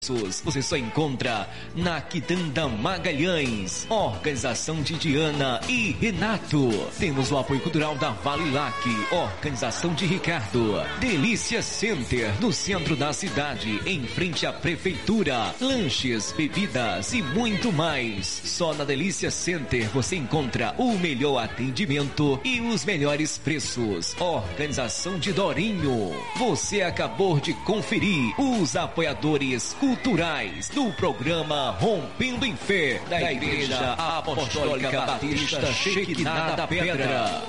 Você só encontra na Quitanda Magalhães. Organização de Diana e Renato. Temos o apoio cultural da Vale Lac. Organização de Ricardo. Delícia Center, no centro da cidade, em frente à prefeitura. Lanches, bebidas e muito mais. Só na Delícia Center você encontra o melhor atendimento e os melhores preços. Organização de Dorinho. Você acabou de conferir os apoiadores culturais do programa Rompendo em Fé da Igreja Apostólica Batista Shekinah da Pedra.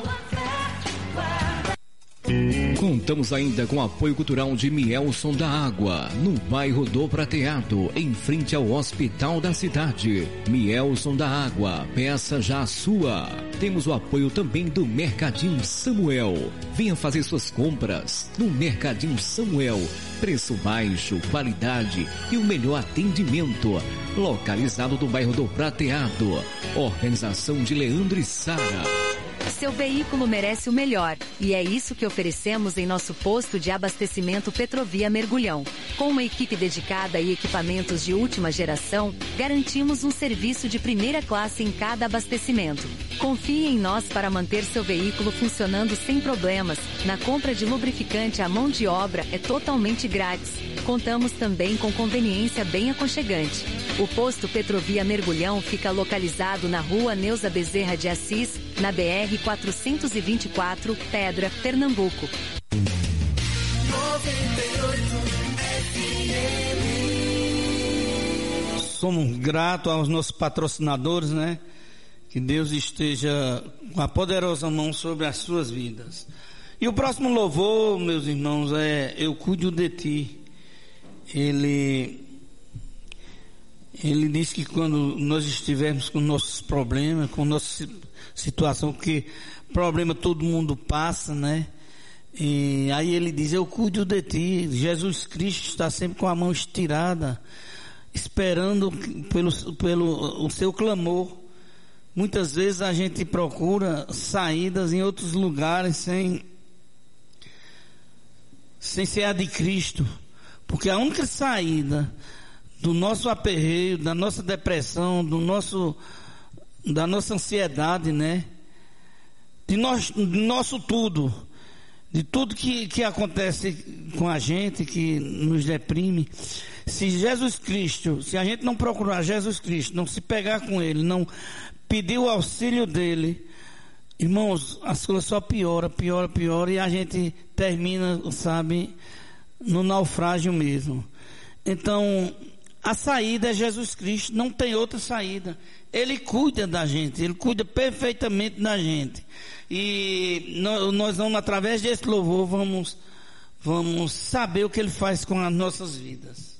Contamos ainda com o apoio cultural de Mielson da Água, no bairro do Prateado, em frente ao hospital da cidade. Mielson da Água, peça já a sua. Temos o apoio também do Mercadinho Samuel. Venha fazer suas compras no Mercadinho Samuel. Preço baixo, qualidade e o melhor atendimento. Localizado no bairro do Prateado. Organização de Leandro e Sara. Seu veículo merece o melhor, e é isso que oferecemos em nosso posto de abastecimento Petrovia Mergulhão. Com uma equipe dedicada e equipamentos de última geração, garantimos um serviço de primeira classe em cada abastecimento. Confie em nós para manter seu veículo funcionando sem problemas. Na compra de lubrificante, a mão de obra é totalmente grátis. Contamos também com conveniência bem aconchegante. O posto Petrovia Mergulhão fica localizado na rua Neuza Bezerra de Assis, na BR 424, Pedra, Pernambuco. 98 FM. Somos gratos aos nossos patrocinadores, né? Que Deus esteja com a poderosa mão sobre as suas vidas. E o próximo louvor, meus irmãos, é Eu Cuido de Ti. Ele diz que quando nós estivermos com nossos problemas, com nossa situação, que problema todo mundo passa, né? E aí ele diz, eu cuido de ti. Jesus Cristo está sempre com a mão estirada, esperando pelo o seu clamor. Muitas vezes a gente procura saídas em outros lugares sem ser a de Cristo. Porque a única saída do nosso aperreio, da nossa depressão, da nossa ansiedade, né? De nosso tudo, de tudo que acontece com a gente, que nos deprime. Se Jesus Cristo, se a gente não procurar Jesus Cristo, não se pegar com Ele, não pedir o auxílio dEle, irmãos, as coisas só piora, e a gente termina, sabe, no naufrágio mesmo. Então, a saída é Jesus Cristo, não tem outra saída. Ele cuida da gente, Ele cuida perfeitamente da gente. E nós vamos, através desse louvor, vamos saber o que Ele faz com as nossas vidas.